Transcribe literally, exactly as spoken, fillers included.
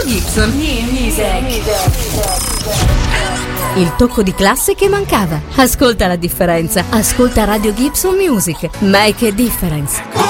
Gibson Music. Il tocco di classe che mancava. Ascolta la differenza. Ascolta Radio Gibson Music. Make a difference.